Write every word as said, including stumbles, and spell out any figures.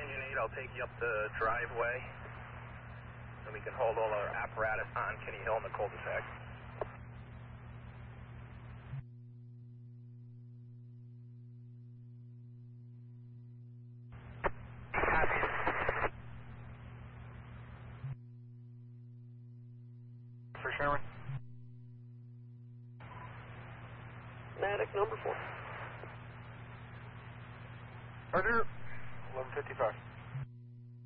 Union eight, I'll take you up the driveway, and we can hold all our apparatus on Kinney Hill in the cul-de-sac. Copy. For Sherman. Matic number four. Roger. eleven fifty-five.